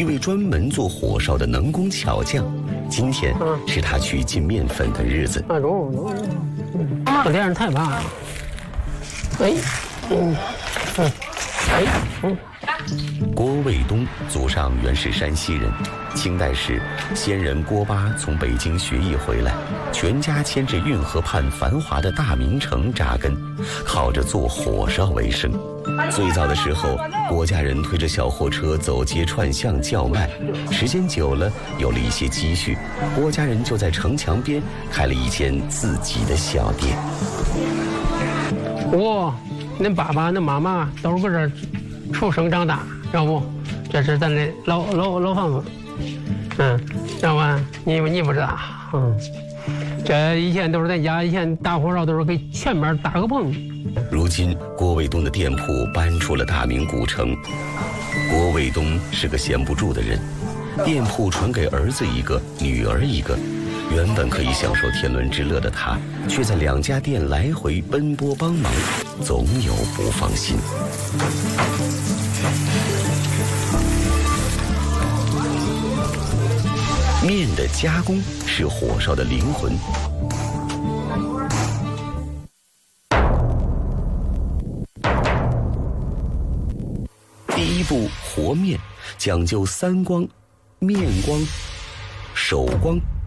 一位专门做火烧的能工巧匠。今天是他去进面粉的日子。 这电视太棒了！ 郭卫东祖上原是山西人，清代时，先人郭巴从北京学艺回来，全家迁至运河畔繁华的大名城扎根，靠着做火烧为生。最早的时候，郭家人推着小货车走街串巷叫卖，时间久了，有了一些积蓄，郭家人就在城墙边开了一间自己的小店。 恁爸爸、恁妈妈都是搁这出生长大，知道不？这是咱的老房子，知道吧？你不知道，这以前都是咱家，以前打火烧都是给前面搭个棚。 如今，郭卫东的店铺搬出了大名古城。郭卫东是个闲不住的人，店铺传给儿子一个，女儿一个。原本可以享受天伦之乐的他，却在2家店来回奔波帮忙，总有不放心。面的加工是火烧的灵魂。第一步和面，讲究3光：面光、手光、